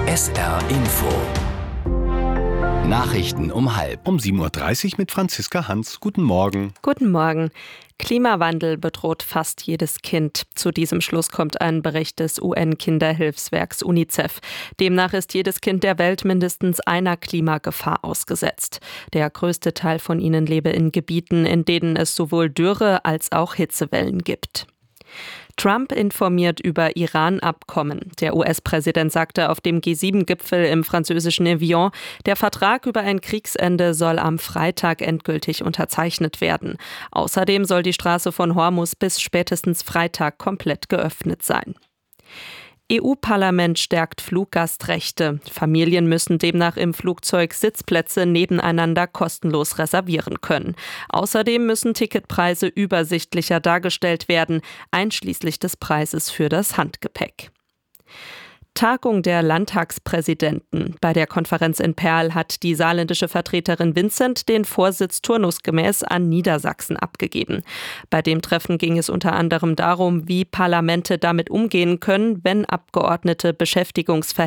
SR Info. Nachrichten um 12:30. Um 7:30 Uhr mit Franziska Hans. Guten Morgen. Guten Morgen. Klimawandel bedroht fast jedes Kind. Zu diesem Schluss kommt ein Bericht des UN-Kinderhilfswerks UNICEF. Demnach ist jedes Kind der Welt mindestens einer Klimagefahr ausgesetzt. Der größte Teil von ihnen lebe in Gebieten, in denen es sowohl Dürre als auch Hitzewellen gibt. Trump informiert über Iran-Abkommen. Der US-Präsident sagte auf dem G7-Gipfel im französischen Evian, der Vertrag über ein Kriegsende soll am Freitag endgültig unterzeichnet werden. Außerdem soll die Straße von Hormuz bis spätestens Freitag komplett geöffnet sein. EU-Parlament stärkt Fluggastrechte. Familien müssen demnach im Flugzeug Sitzplätze nebeneinander kostenlos reservieren können. Außerdem müssen Ticketpreise übersichtlicher dargestellt werden, einschließlich des Preises für das Handgepäck. Tagung der Landtagspräsidenten. Bei der Konferenz in Perl hat die saarländische Vertreterin Vincent den Vorsitz turnusgemäß an Niedersachsen abgegeben. Bei dem Treffen ging es unter anderem darum, wie Parlamente damit umgehen können, wenn Abgeordnete Beschäftigungsverhältnisse